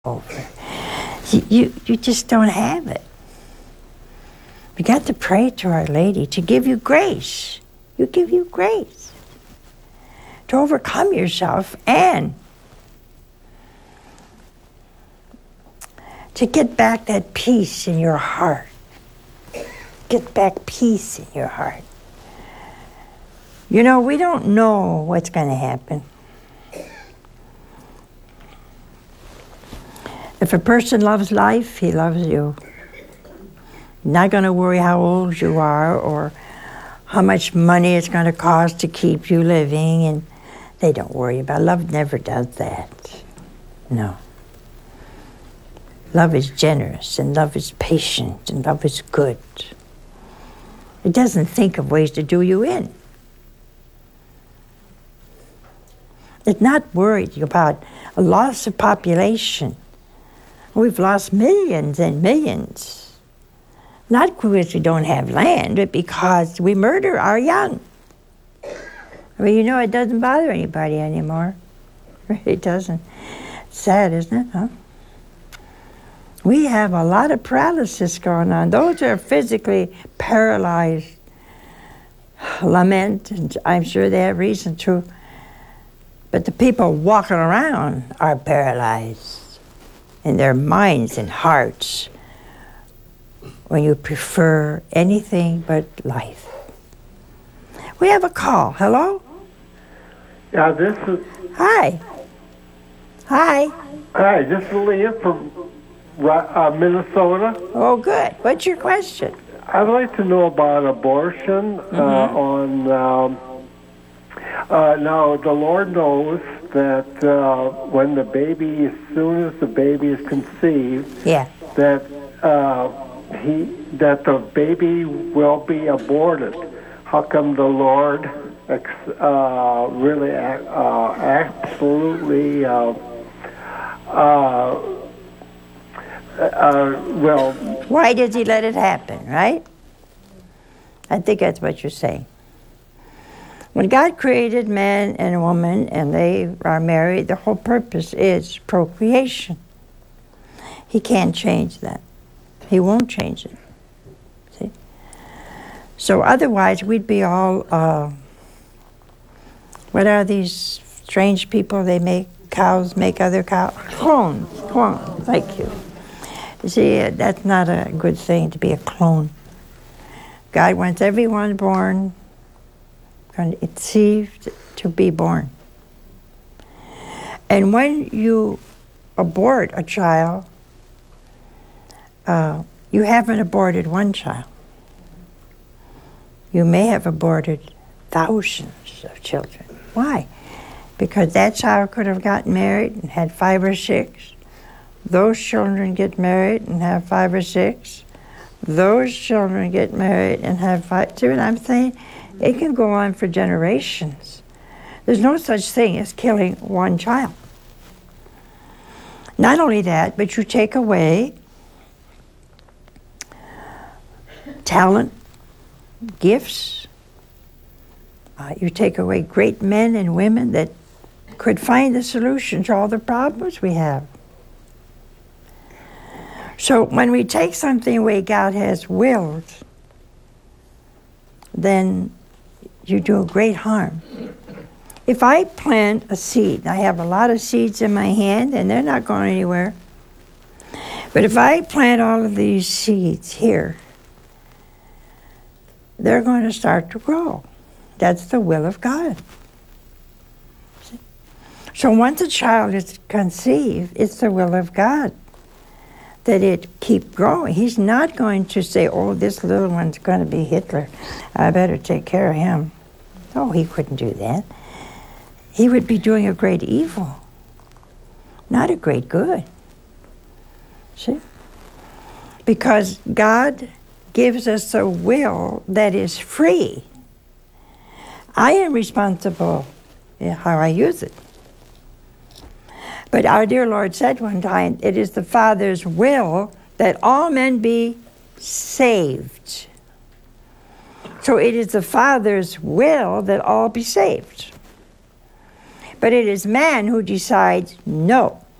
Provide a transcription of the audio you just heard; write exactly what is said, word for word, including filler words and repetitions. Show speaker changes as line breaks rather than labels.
over. You, you, you just don't have it. We got to pray to Our Lady to give you grace. You give you grace to overcome yourself and to get back that peace in your heart. Get back peace in your heart. You know, we don't know what's going to happen. If a person loves life, he loves you. Not going to worry how old you are or how much money it's going to cost to keep you living, and they don't worry about it. Love never does that. No. Love is generous, and love is patient, and love is good. It doesn't think of ways to do you in. It's not worried about a loss of population. We've lost millions and millions. Not because we don't have land, but because we murder our young. I mean, you know, it doesn't bother anybody anymore. It really doesn't. It's sad, isn't it, huh? We have a lot of paralysis going on. Those who are physically paralyzed lament, and I'm sure they have reason to. But the people walking around are paralyzed in their minds and hearts when you prefer anything but life. We have a call. Hello?
Yeah, this is...
Hi. Hi.
Hi, this is Leah from uh, Minnesota.
Oh, good. What's your question?
I'd like to know about abortion. Mm-hmm. uh, on um, uh, now, the Lord knows that uh, when the baby, as soon as the baby is conceived,
yeah.
that uh, he that the baby will be aborted. How come the Lord uh, really uh, absolutely uh, uh, uh, well?
Why does He let it happen? Right? I think that's what you're saying. When God created man and a woman and they are married, the whole purpose is procreation. He can't change that. He won't change it. See? So otherwise we'd be all, uh, what are these strange people? They make cows make other cows? Clones, clones, like you. You see, that's not a good thing to be a clone. God wants everyone born conceived to be born. And when you abort a child, uh, you haven't aborted one child. You may have aborted thousands of children. Why? Because that child could have gotten married and had five or six. Those children get married and have five or six. Those children get married and have five. See what I'm saying? It can go on for generations. There's no such thing as killing one child. Not only that, but you take away talent, gifts. Uh, you take away great men and women that could find the solution to all the problems we have. So when we take something away God has willed, then you do great harm. If I plant a seed, I have a lot of seeds in my hand and they're not going anywhere. But if I plant all of these seeds here, they're going to start to grow. That's the will of God. So once a child is conceived, it's the will of God that it keep growing. He's not going to say, oh, this little one's going to be Hitler. I better take care of him. Oh, he couldn't do that. He would be doing a great evil, not a great good. See? Because God gives us a will that is free. I am responsible for how I use it. But our dear Lord said one time, it is the Father's will that all men be saved. So it is the Father's will that all be saved. But it is man who decides, no,